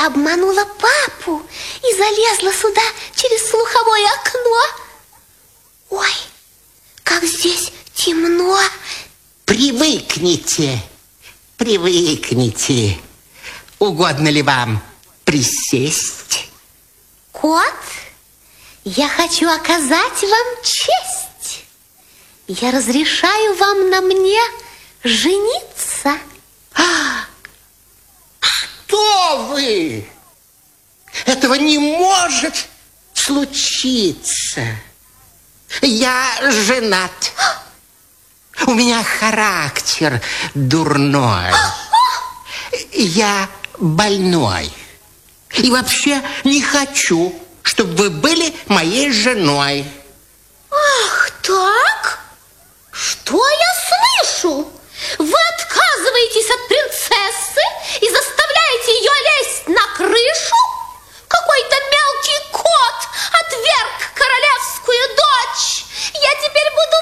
Я обманула папу и залезла сюда через слуховое окно. Ой, как здесь темно. Привыкните, привыкните. Угодно ли вам присесть? Кот, я хочу оказать вам честь. Я разрешаю вам на мне жениться. Кто вы? Этого не может случиться. Я женат. У меня характер дурной. Я больной. И вообще не хочу, чтобы вы были моей женой.